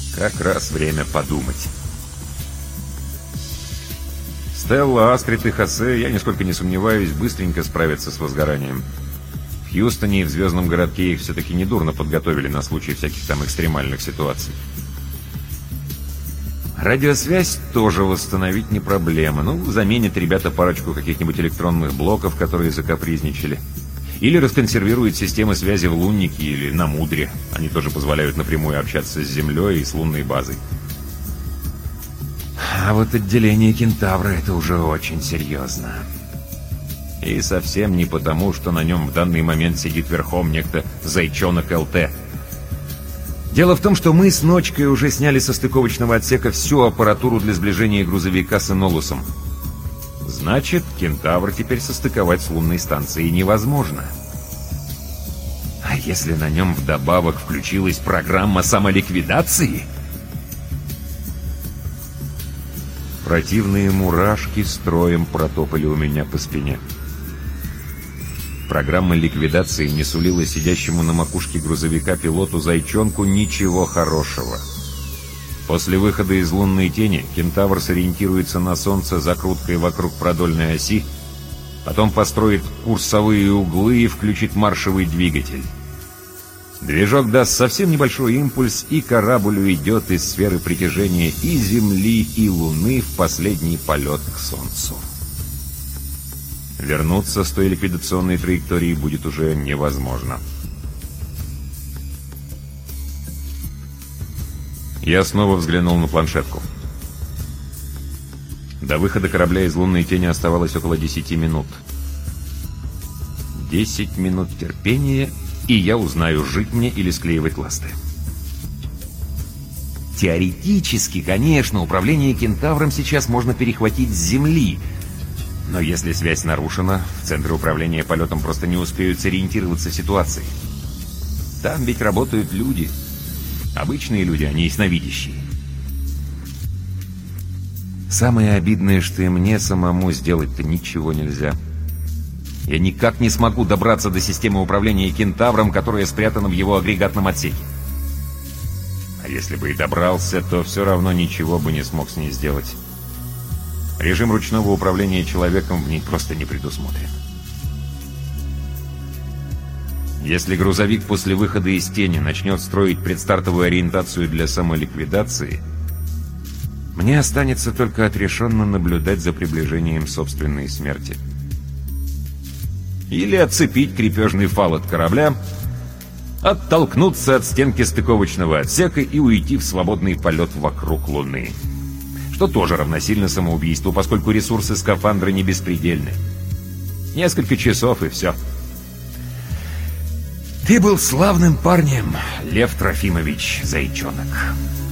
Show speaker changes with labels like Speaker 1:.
Speaker 1: Как раз время подумать. Стелла, Астрид и Хосе, я нисколько не сомневаюсь, быстренько справятся с возгоранием. В Хьюстоне и в Звездном городке их все-таки недурно подготовили на случай всяких там экстремальных ситуаций. Радиосвязь тоже восстановить не проблема. Заменят ребята парочку каких-нибудь электронных блоков, которые закапризничали. Или расконсервируют системы связи в Луннике или на Мудре. Они тоже позволяют напрямую общаться с Землей и с лунной базой. А вот отделение Кентавра — это уже очень серьезно. И совсем не потому, что на нем в данный момент сидит верхом некто Зайчонок ЛТ. Дело в том, что мы с Ночкой уже сняли со стыковочного отсека всю аппаратуру для сближения грузовика с Энолусом. Значит, Кентавр теперь состыковать с лунной станцией невозможно. А если на нем вдобавок включилась программа самоликвидации? Противные мурашки строем протопали у меня по спине. Программа ликвидации не сулила сидящему на макушке грузовика пилоту Зайчонку ничего хорошего. После выхода из лунной тени Кентавр сориентируется на Солнце закруткой вокруг продольной оси, потом построит курсовые углы и включит маршевый двигатель. Движок даст совсем небольшой импульс, и корабль уйдет из сферы притяжения и Земли, и Луны в последний полет к Солнцу. Вернуться с той ликвидационной траектории будет уже невозможно. Я снова взглянул на планшетку. До выхода корабля из лунной тени оставалось около 10 минут. 10 минут терпения, и я узнаю, жить мне или склеивать ласты. Теоретически, конечно, управление Кентавром сейчас можно перехватить с Земли. Но если связь нарушена, в центре управления полетом просто не успеют сориентироваться в ситуации. Там ведь работают люди. Обычные люди, а не ясновидящие. Самое обидное, что и мне самому сделать-то ничего нельзя. Я никак не смогу добраться до системы управления Кентавром, которая спрятана в его агрегатном отсеке. А если бы и добрался, то все равно ничего бы не смог с ней сделать. Режим ручного управления человеком в ней просто не предусмотрен. Если грузовик после выхода из тени начнет строить предстартовую ориентацию для самоликвидации, мне останется только отрешенно наблюдать за приближением собственной смерти. Или отцепить крепежный фал от корабля, оттолкнуться от стенки стыковочного отсека и уйти в свободный полет вокруг Луны. Что тоже равносильно самоубийству, поскольку ресурсы скафандра не беспредельны. Несколько часов и все. Ты был славным парнем, Лев Трофимович Зайчонок.